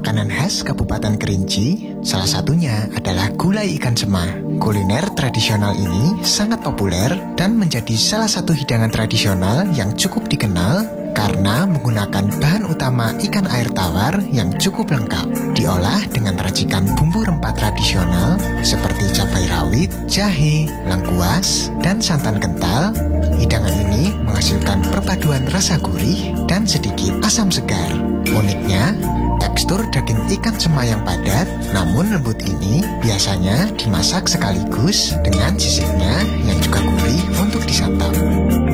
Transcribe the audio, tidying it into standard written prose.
makanan khas Kabupaten Kerinci, salah satunya adalah gulai ikan sema. Kuliner tradisional ini sangat populer dan menjadi salah satu hidangan tradisional yang cukup dikenal karena menggunakan bahan utama ikan air tawar yang cukup lengkap. Diolah dengan racikan bumbu rempah tradisional seperti cabai rawit, jahe, lengkuas, dan santan kental. Hidangan ini menghasilkan perpaduan rasa gurih dan sedikit asam segar. Uniknya, tekstur daging ikan sema yang padat namun lembut ini biasanya dimasak sekaligus dengan sisiknya yang juga gurih untuk disantap.